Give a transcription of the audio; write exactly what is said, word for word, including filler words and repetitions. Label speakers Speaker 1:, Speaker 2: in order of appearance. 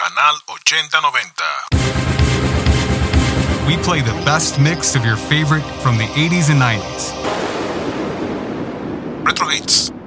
Speaker 1: Canal ochenta noventa.
Speaker 2: We play the best mix of your favorite from the eighties and nineties.
Speaker 1: Retro Hits.